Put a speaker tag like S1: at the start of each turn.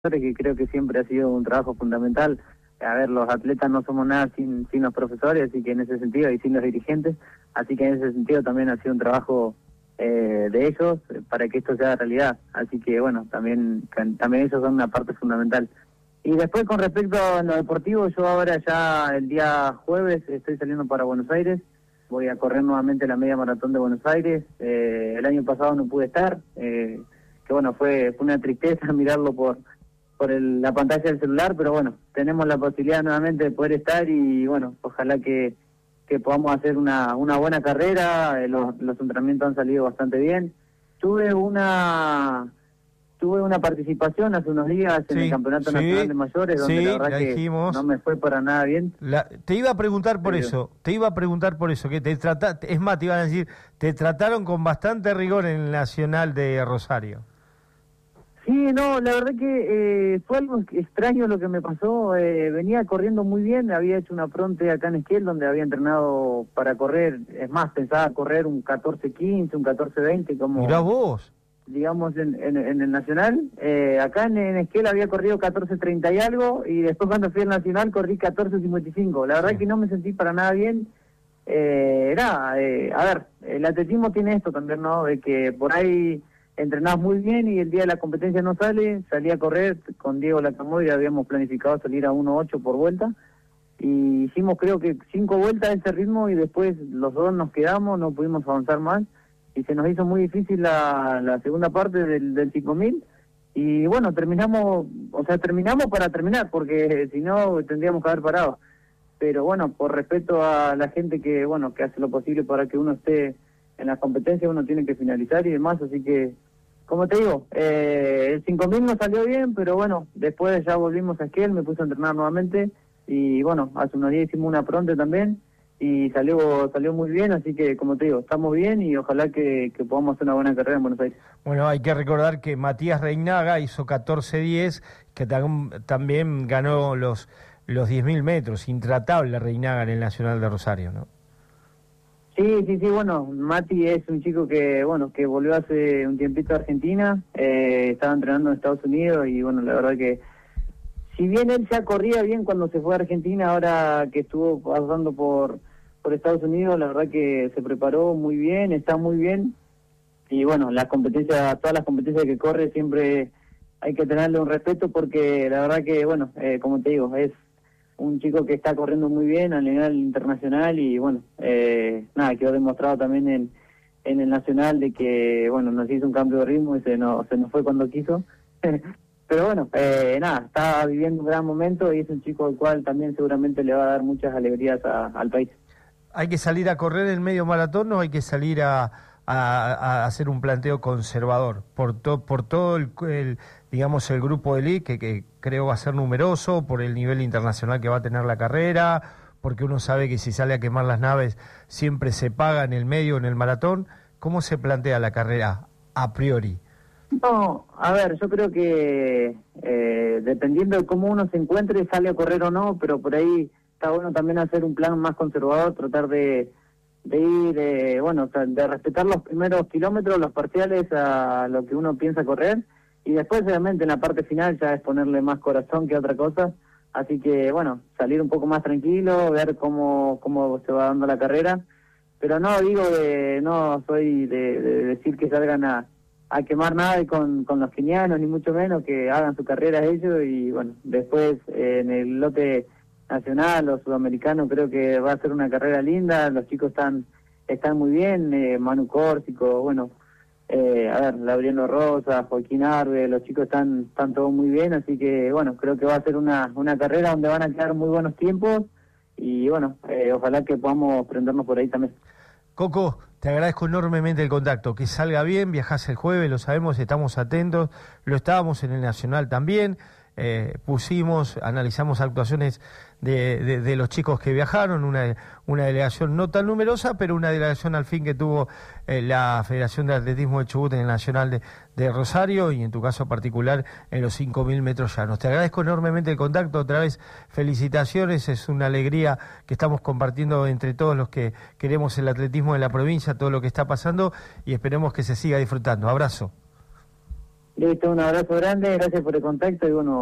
S1: que creo que siempre ha sido un trabajo fundamental. A ver, los atletas no somos nada sin los profesores, así que en ese sentido, y sin los dirigentes, así que en ese sentido también ha sido un trabajo de ellos para que esto sea realidad. Así que bueno, también ellos son una parte fundamental. Y después con respecto a lo deportivo, yo ahora ya el día jueves estoy saliendo para Buenos Aires, voy a correr nuevamente la media maratón de Buenos Aires. El año pasado no pude estar, que bueno, fue una tristeza mirarlo por la pantalla del celular, pero bueno, tenemos la posibilidad nuevamente de poder estar y bueno, ojalá que podamos hacer una buena carrera. Los entrenamientos han salido bastante bien. Tuve una participación hace unos días en el Campeonato Nacional de Mayores, donde la verdad que no me fue para nada bien.
S2: Te iba a preguntar por eso, que es más, te iban a decir, te trataron con bastante rigor en el Nacional de Rosario.
S1: Sí, no, la verdad que fue algo extraño lo que me pasó. Venía corriendo muy bien, había hecho una fronte acá en Esquel, donde había entrenado para correr. Es más, pensaba correr un 14:15, un 14:20, como...
S2: Mirá vos.
S1: Digamos, en el Nacional. Acá en Esquel había corrido 14:30 y algo, y después cuando fui al Nacional corrí 14:55. La verdad que no me sentí para nada bien. A ver, el atletismo tiene esto también, ¿no? De que por ahí entrenás muy bien y el día de la competencia no salí a correr con Diego Lacamoira, habíamos planificado salir a 1:08 por vuelta, y hicimos creo que 5 vueltas a ese ritmo y después los dos nos quedamos, no pudimos avanzar más, y se nos hizo muy difícil la segunda parte del 5000, y bueno, terminamos para terminar, porque si no tendríamos que haber parado. Pero bueno, por respeto a la gente que hace lo posible para que uno esté en las competencias, uno tiene que finalizar y demás, así que, como te digo, el 5000 no salió bien, pero bueno, después ya volvimos a Esquel, me puse a entrenar nuevamente, y bueno, hace unos días hicimos una pronte también, y salió muy bien, así que, como te digo, estamos bien, y ojalá que podamos hacer una buena carrera en Buenos Aires.
S2: Bueno, hay que recordar que Matías Reinaga hizo 14:10, que también ganó los 10.000 metros, intratable Reinaga en el Nacional de Rosario, ¿no?
S1: Sí, bueno, Mati es un chico que volvió hace un tiempito a Argentina, estaba entrenando en Estados Unidos y bueno, la verdad que si bien él ya corría bien cuando se fue a Argentina, ahora que estuvo pasando por Estados Unidos, la verdad que se preparó muy bien, está muy bien, y bueno, todas las competencias que corre siempre hay que tenerle un respeto, porque la verdad que como te digo, es un chico que está corriendo muy bien a nivel internacional, y bueno, quedó demostrado también en el Nacional de que nos hizo un cambio de ritmo y se nos fue cuando quiso. Pero bueno, está viviendo un gran momento y es un chico al cual también seguramente le va a dar muchas alegrías al país.
S2: ¿Hay que salir a correr el medio maratón o hay que salir a hacer un planteo conservador por todo el digamos el grupo de elite que creo va a ser numeroso, por el nivel internacional que va a tener la carrera, porque uno sabe que si sale a quemar las naves siempre se paga en el medio, en el maratón? ¿Cómo se plantea la carrera a priori?
S1: No, a ver, yo creo que dependiendo de cómo uno se encuentre, sale a correr o no, pero por ahí está bueno también hacer un plan más conservador, tratar de ir, de respetar los primeros kilómetros, los parciales a lo que uno piensa correr, y después obviamente en la parte final ya es ponerle más corazón que otra cosa, así que salir un poco más tranquilo, ver cómo se va dando la carrera, pero no no soy de decir que salgan a quemar nada con los kenianos, ni mucho menos, que hagan su carrera ellos, y después en el lote nacional o sudamericano creo que va a ser una carrera linda, los chicos están muy bien, Manu Córsico, Lauriano Rosa, Joaquín Arbe, los chicos están todos muy bien, así que creo que va a ser una carrera donde van a quedar muy buenos tiempos, y ojalá que podamos prendernos por ahí también.
S2: Coco, te agradezco enormemente el contacto, que salga bien, viajás el jueves, lo sabemos, estamos atentos, lo estábamos en el Nacional también, analizamos actuaciones de los chicos que viajaron, una delegación no tan numerosa, pero una delegación al fin que tuvo la Federación de Atletismo de Chubut en el Nacional de Rosario, y en tu caso particular en los 5.000 metros llanos. Te agradezco enormemente el contacto, otra vez felicitaciones, es una alegría que estamos compartiendo entre todos los que queremos el atletismo en la provincia, todo lo que está pasando, y esperemos que se siga disfrutando. Abrazo.
S1: Listo, un abrazo grande, gracias por el contacto y bueno,